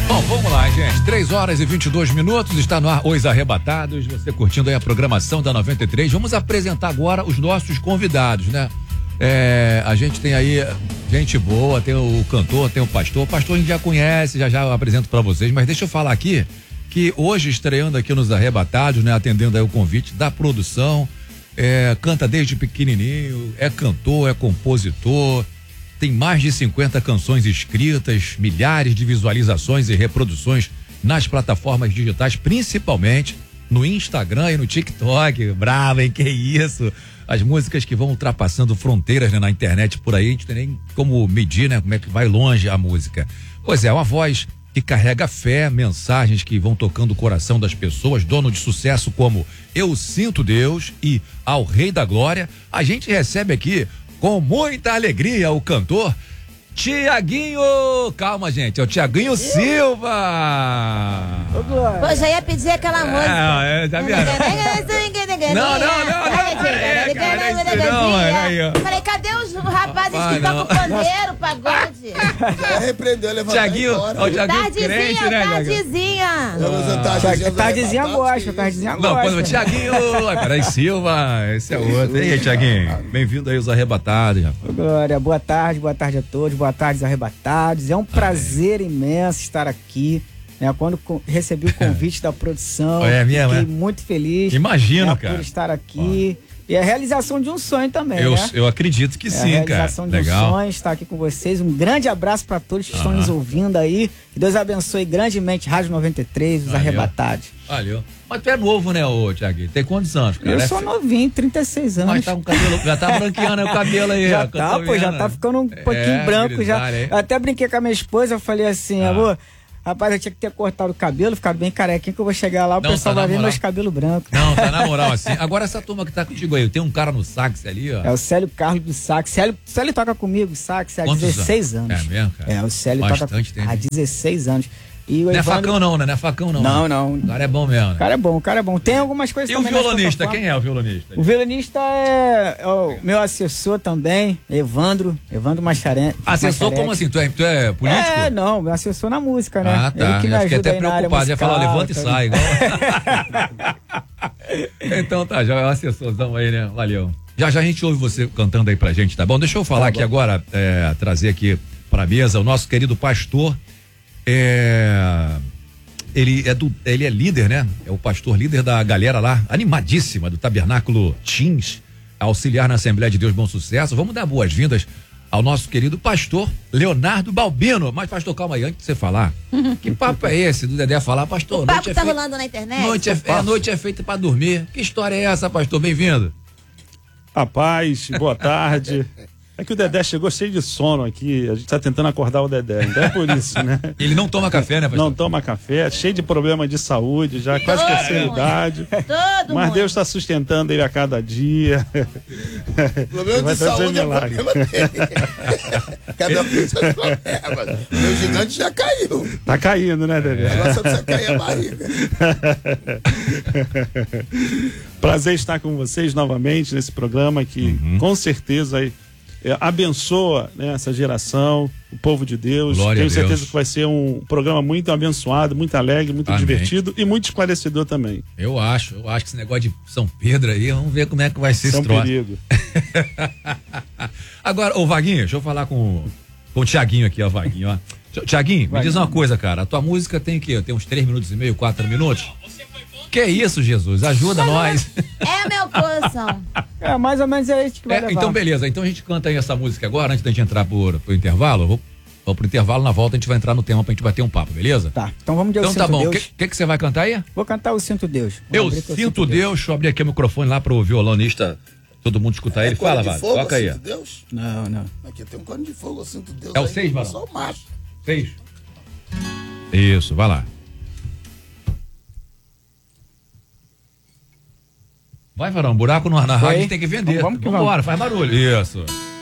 Bom, vamos lá, gente. 3h22, está no ar Os Arrebatados. Você curtindo aí a programação da 93. Vamos apresentar agora os nossos convidados, né? A gente tem aí gente boa, tem o cantor, tem o pastor. O pastor a gente já conhece, já eu apresento pra vocês, mas deixa eu falar aqui que hoje estreando aqui nos Arrebatados, né? Atendendo aí o convite da produção, canta desde pequenininho, é cantor, é compositor, tem mais de 50 canções escritas, milhares de visualizações e reproduções nas plataformas digitais, principalmente no Instagram e no TikTok. Bravo, hein? Que isso? As músicas que vão ultrapassando fronteiras, né, na internet por aí, a gente tem nem como medir, né? Como é que vai longe a música. Pois é, uma voz que carrega fé, mensagens que vão tocando o coração das pessoas, dono de sucesso como Eu Sinto Deus e Ao Rei da Glória. A gente recebe aqui com muita alegria o cantor Tiaguinho. Calma, gente, é o Tiaguinho Silva. Pô, já ia pedir aquela música. Falei, cadê os rapazes que tocam pandeiro, pagode? Já repreendeu, levantou. Tiaguinho, Tardezinha gosta. Não, quando Tiaguinho. Peraí, Silva, esse é outro. E aí, Tiaguinho? Bem-vindo aí aos Arrebatados. Glória, boa tarde a todos. Boa tarde, Arrebatados. É um prazer imenso estar aqui. Quando recebi o convite da produção, fiquei muito feliz. Imagino, cara, por estar aqui. E a realização de um sonho também, eu acredito que sim, cara. A realização de um sonho, estar aqui com vocês. Um grande abraço para todos que estão nos ouvindo aí. Que Deus abençoe grandemente Rádio 93, os Arrebatados. Valeu. Mas tu é novo, né, ô Tiaguinho? Tem quantos anos, cara? Eu sou novinho, 36 anos. Mas tá com cabelo, já tá branqueando o cabelo aí. Já tá ficando um pouquinho branco já. Eu até brinquei com a minha esposa, eu falei assim, amor, rapaz, eu tinha que ter cortado o cabelo, ficado bem carequinho, que eu vou chegar lá, o pessoal vai ver meus cabelos brancos. Não, tá na moral assim. Agora essa turma que tá contigo aí, tem um cara no sax ali, ó. É o Célio Carlos do sax. Célio toca comigo sax há 16 anos. É mesmo, cara? O Célio toca há 16 anos. E o não é facão não, né? Não é facão não. Não. O cara é bom mesmo, né? O cara é bom. Tem algumas coisas também. E o violonista? Quem é o violonista? O violonista é o meu assessor também, Evandro Macharé. Assessor como assim? Tu é político? Não, meu assessor na música, né? Ah, tá. Ele que me ajuda até preocupado. Ia falar, levanta e sai. Então tá, já é o assessorzão aí, né? Valeu. Já a gente ouve você cantando aí pra gente, tá bom? Deixa eu falar aqui agora, trazer aqui pra mesa o nosso querido pastor. Ele é líder, né? É o pastor líder da galera lá, animadíssima, do Tabernáculo Teens, auxiliar na Assembleia de Deus Bom Sucesso. Vamos dar boas-vindas ao nosso querido pastor Leonardo Balbino. Mas, pastor, calma aí, antes de você falar, que papo é esse do Dedé falar, pastor? O papo tá rolando na internet? Noite é feita pra dormir. Que história é essa, pastor? Bem-vindo. Rapaz, boa tarde. É que o Dedé chegou cheio de sono aqui, a gente tá tentando acordar o Dedé, então é por isso, né? Ele não toma café, né, pastor? Não toma café, cheio de problema de saúde, já quase terceira idade. Mas Deus está sustentando ele a cada dia. Problema de saúde é problema dele. Cada um tem seus problemas. Meu gigante já caiu. Tá caindo, né, Dedé? Agora só precisa cair a barriga. Prazer estar com vocês novamente nesse programa que com certeza aí abençoa, né, essa geração, o povo de Deus. Tenho certeza que vai ser um programa muito abençoado, muito alegre, muito divertido e muito esclarecedor também. Eu acho que esse negócio de São Pedro aí, vamos ver como é que vai ser esse troço. Perigo. Agora, ô Vaguinho, deixa eu falar com o Tiaguinho aqui, ó, Vaguinho, ó. Tiaguinho, me diz uma coisa, cara, a tua música tem o quê? Tem uns 3 minutos e meio, 4 minutos? Que isso, Jesus? Ajuda nós. É meu coração. Mais ou menos é isso que vai levar. Então, beleza. Então a gente canta aí essa música agora, antes da gente entrar pro intervalo. Vou pro intervalo, na volta a gente vai entrar no tema pra gente bater um papo, beleza? Tá. Então vamos de Eu Sinto Deus. Então tá bom. O que você vai cantar aí? Vou cantar o Sinto Deus. Eu Sinto Deus. Deixa eu abrir aqui o microfone lá pro violonista. Todo mundo escutar ele. Fala, Vado. Toca aí. Deus? Não. Aqui tem um cano de fogo, eu sinto Deus. É o 6, mano? Só o macho. 6. Isso, vai lá. Vai, Varão, buraco na rádio a gente tem que vender. Vamos embora, faz barulho. Isso.